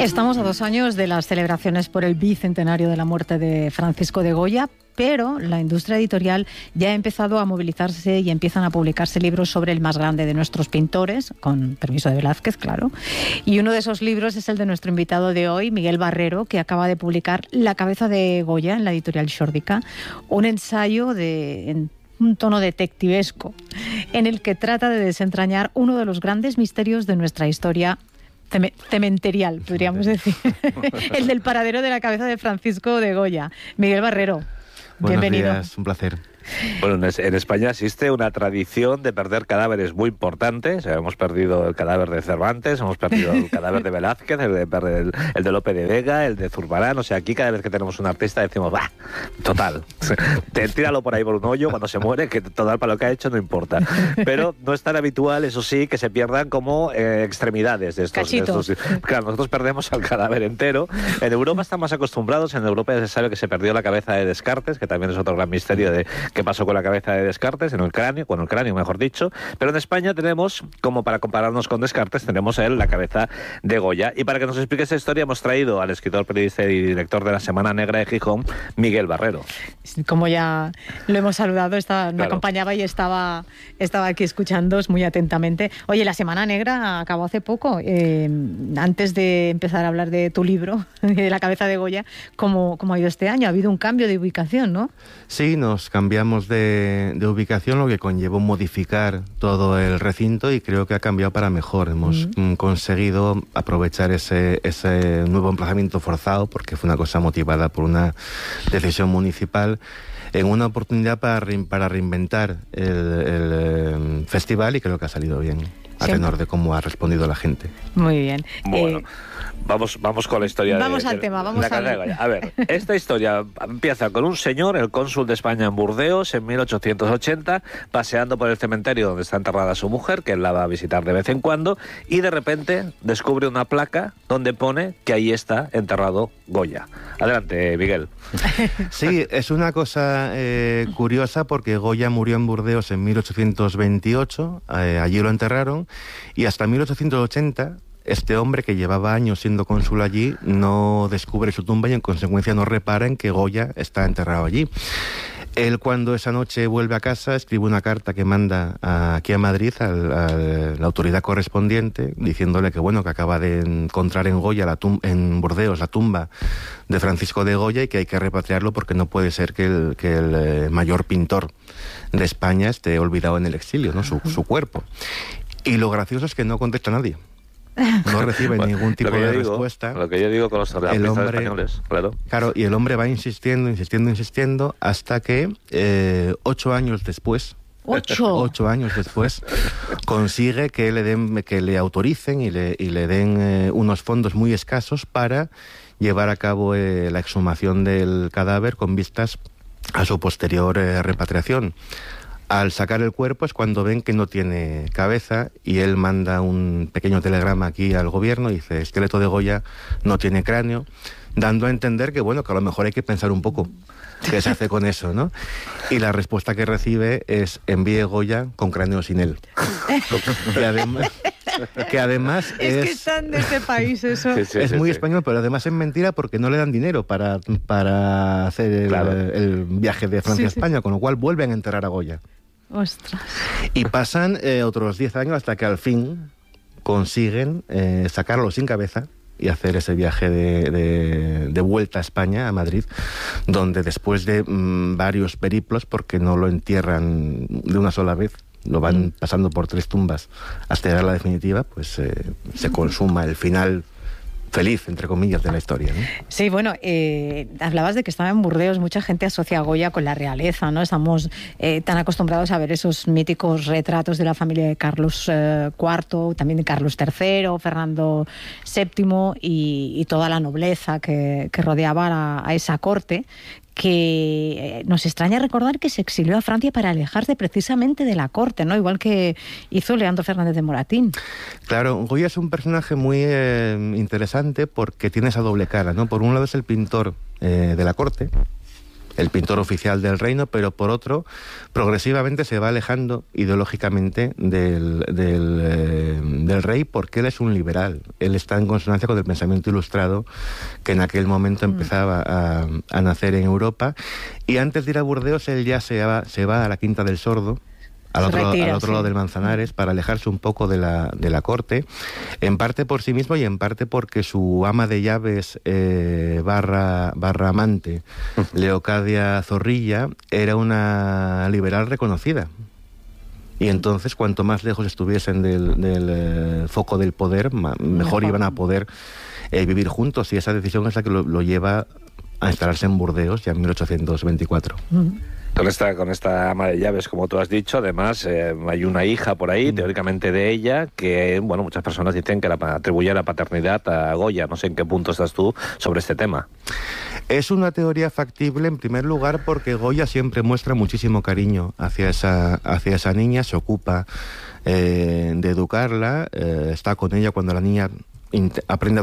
Estamos a 2 años de las celebraciones por el bicentenario de la muerte de Francisco de Goya, pero la industria editorial ya ha empezado a movilizarse y empiezan a publicarse libros sobre el más grande de nuestros pintores, con permiso de Velázquez, claro. Y uno de esos libros es el de nuestro invitado de hoy, Miguel Barrero, que acaba de publicar La cabeza de Goya en la editorial Xórdica, un ensayo en un tono detectivesco, en el que trata de desentrañar uno de los grandes misterios de nuestra historia cementerial, podríamos decir. El del paradero de la cabeza de Francisco de Goya. Miguel Barrero, bienvenido. Buenos días, un placer. Bueno, en España existe una tradición de perder cadáveres muy importantes. Hemos perdido el cadáver de Cervantes, hemos perdido el cadáver de Velázquez, el de Lope de Vega, el de Zurbarán. O sea, aquí cada vez que tenemos un artista decimos, ¡bah! Total, tíralo por ahí por un hoyo cuando se muere, que total para lo que ha hecho no importa. Pero no es tan habitual, eso sí, que se pierdan como extremidades de estos. Claro, nosotros perdemos al cadáver entero. En Europa están más acostumbrados. En Europa es necesario que se perdió la cabeza de Descartes, que también es otro gran misterio de qué pasó con la cabeza de Descartes, en el cráneo, mejor dicho. Pero en España tenemos, como para compararnos con Descartes, tenemos la cabeza de Goya. Y para que nos explique esta historia hemos traído al escritor, periodista y director de la Semana Negra de Gijón, Miguel Barrero. Como ya lo hemos saludado, me acompañaba y estaba aquí escuchándoos muy atentamente. Oye, la Semana Negra acabó hace poco. Antes de empezar a hablar de tu libro, de La cabeza de Goya, ¿cómo ha ido este año? Ha habido un cambio de ubicación, ¿no? Sí, nos cambiamos de ubicación, lo que conllevó modificar todo el recinto, y creo que ha cambiado para mejor. Hemos conseguido aprovechar ese nuevo emplazamiento forzado, porque fue una cosa motivada por una decisión municipal, en una oportunidad para reinventar el festival, y creo que ha salido bien, a tenor de cómo ha respondido la gente. Muy bien. Bueno, vamos con la historia. Vamos al tema, vamos a ver. A ver, esta historia empieza con un señor, el cónsul de España en Burdeos, en 1880, paseando por el cementerio donde está enterrada su mujer, que él la va a visitar de vez en cuando, y de repente descubre una placa donde pone que ahí está enterrado Goya. Adelante, Miguel. Sí, es una cosa curiosa, porque Goya murió en Burdeos en 1828, allí lo enterraron, y hasta 1880... este hombre, que llevaba años siendo cónsul allí, no descubre su tumba y en consecuencia no repara en que Goya está enterrado allí. Él, cuando esa noche vuelve a casa, escribe una carta que manda aquí a Madrid a la autoridad correspondiente, diciéndole que bueno, que acaba de encontrar en en Burdeos la tumba de Francisco de Goya y que hay que repatriarlo porque no puede ser que el mayor pintor de España esté olvidado en el exilio, ¿no? Su cuerpo. Y lo gracioso es que no contesta a nadie. No recibe ningún tipo de respuesta. Lo que yo digo con los artistas españoles, claro. Claro, y el hombre va insistiendo hasta que 8 años después... 8 años después consigue que le autoricen y le den unos fondos muy escasos para llevar a cabo la exhumación del cadáver con vistas a su posterior repatriación. Al sacar el cuerpo es cuando ven que no tiene cabeza, y él manda un pequeño telegrama aquí al gobierno y dice: esqueleto de Goya no tiene cráneo, dando a entender que bueno, que a lo mejor hay que pensar un poco qué se hace con eso, ¿no? Y la respuesta que recibe es: envíe Goya con cráneo sin él. Que además es que están de este país eso. Es muy español, pero además es mentira, porque no le dan dinero para hacer el viaje de Francia a España, con lo cual vuelven a enterrar a Goya. Ostras. Y pasan otros 10 años hasta que al fin consiguen sacarlo sin cabeza y hacer ese viaje de vuelta a España, a Madrid, donde después de varios periplos, porque no lo entierran de una sola vez, lo van pasando por 3 tumbas hasta llegar a la definitiva, pues se consuma el final feliz, entre comillas, de la historia, ¿no? Sí, bueno, hablabas de que estaba en Burdeos, mucha gente asocia a Goya con la realeza, ¿no? Estamos tan acostumbrados a ver esos míticos retratos de la familia de Carlos IV, también de Carlos III, Fernando VII y toda la nobleza que rodeaba a esa corte, que nos extraña recordar que se exilió a Francia para alejarse precisamente de la corte, ¿no? Igual que hizo Leandro Fernández de Moratín. Claro, Goya es un personaje muy interesante porque tiene esa doble cara, ¿no? Por un lado es el pintor de la corte, el pintor oficial del reino, pero por otro, progresivamente se va alejando ideológicamente del rey, porque él es un liberal. Él está en consonancia con el pensamiento ilustrado que en aquel momento empezaba a nacer en Europa. Y antes de ir a Burdeos, él ya se va a la Quinta del Sordo, al otro lado del Manzanares, para alejarse un poco de la corte, en parte por sí mismo y en parte porque su ama de llaves barra amante, Leocadia Zorrilla, era una liberal reconocida. Y entonces, cuanto más lejos estuviesen del foco del poder, mejor iban a poder vivir juntos. Y esa decisión es la que lo lleva a instalarse en Burdeos ya en 1824. Con esta ama de llaves, como tú has dicho, además hay una hija por ahí, teóricamente de ella, que muchas personas dicen que atribuye la paternidad a Goya. No sé en qué punto estás tú sobre este tema. Es una teoría factible, en primer lugar, porque Goya siempre muestra muchísimo cariño hacia esa niña, se ocupa de educarla, está con ella cuando la niña aprende a